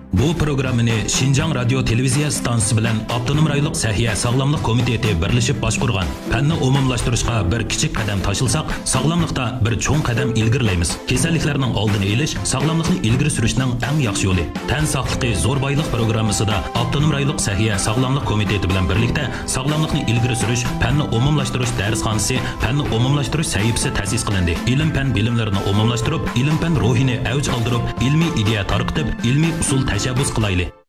Bu programmani Şinjan Radio Televiziya stansiyasi bilan Avtonom rayonluq Sahiya sog'lomlik komiteti birlashib boshqargan. Fanni umumlashtirishga bir kichik qadam tashilsak, sog'lomlikda bir cho'ng qadam ilgirlaymiz. Kasalliklarning oldini olish, sog'lomlikni ilgari surishning eng yaxshi yo'li. Tan sog'ligi zo'r boylik programmasida Avtonom rayonluq Sahiya sog'lomlik komiteti bilan birlikda sog'lomlikni ilgari surish, fanni umumlashtirish darsxonasi, fanni umumlashtirish sahifasi ta'sis qilindi. Ilm-fan bilimlarini umumlashtirib, ilm-fan ruhini avj oldirib, ilmiy ideya tarqitib, ilmiy usul tashabbus qilaylik.